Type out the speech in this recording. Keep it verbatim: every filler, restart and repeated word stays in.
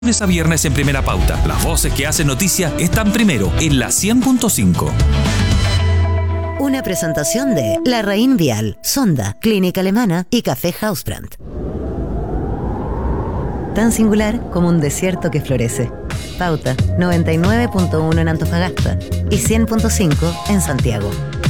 Lunes a viernes en Primera Pauta. Las voces que hacen noticia están primero en la cien punto cinco. Una presentación de Larraín Vial, Sonda, Clínica Alemana y Café Hausbrand. Tan singular como un desierto que florece. Pauta noventa y nueve punto uno en Antofagasta y cien punto cinco en Santiago.